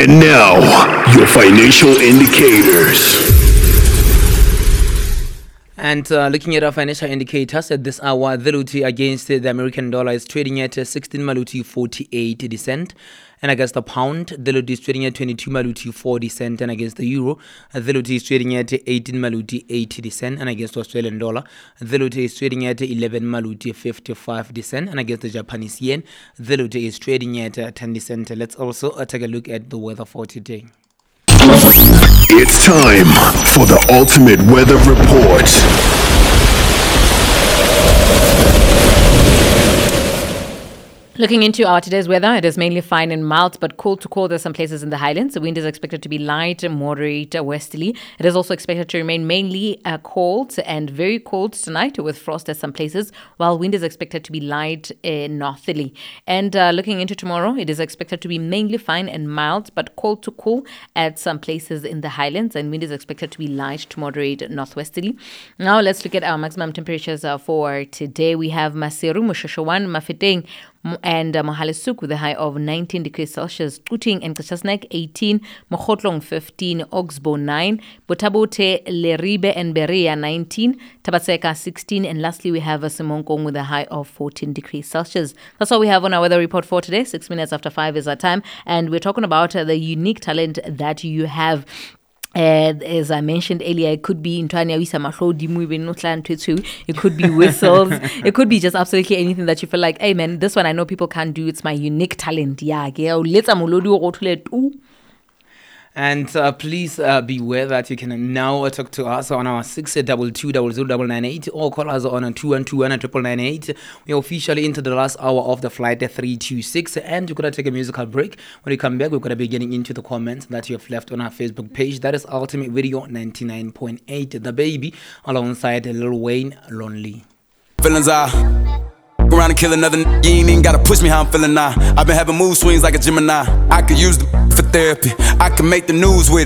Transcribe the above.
And now, your financial indicators. And looking at our financial indicators at this hour, the Luti against the American dollar is trading at 16 Maluti 48 cent. And against the pound, the Luti is trading at 22 Maluti 40 cent. And against the euro, the Luti is trading at 18 Maluti 80 cent. And against the Australian dollar, the Luti is trading at 11 Maluti 55 cent. And against the Japanese yen, the Luti is trading at 10 cent. Let's also take a look at the weather for today. It's time for the ultimate weather report. Looking into our today's weather, it is mainly fine and mild, but cold to cold. There's some places in the highlands. The wind is expected to be light, moderate, westerly. It is also expected to remain mainly cold and very cold tonight with frost at some places, while wind is expected to be light northerly. And looking into tomorrow, it is expected to be mainly fine and mild, but cold to cool at some places in the highlands, and wind is expected to be light to moderate northwesterly. Now let's look at our maximum temperatures for today. We have Maseru, Moshashawan, Mafeteng, and Mahalisuk with a high of 19 degrees Celsius, Tuting and Kachasnek 18, Mokotlong 15, Oxbow 9, Botabote, Leribe and Berea 19, Tabatseka 16, and lastly we have Simonkong with a high of 14 degrees Celsius. That's all we have on our weather report for today. 6 minutes after 5 is our time, and we're talking about the unique talent that you have. As I mentioned earlier, it could be it could be whistles, it could be just absolutely anything that you feel like, hey man, this one I know people can't do, it's my unique talent. And please beware that you can now talk to us on our 622009998 or call us on 21219998. We are officially into the last hour of the flight 326, and we're going to take a musical break. When we come back, we're going to be getting into the comments that you have left on our Facebook page. That is Ultimate Video 99.8, The Baby, alongside Lil Wayne, Lonely. Feelings around and kill another. You ain't even gotta push me how I'm feeling now. I've been having mood swings like a Gemini. I could use the for therapy. I can make the news with it.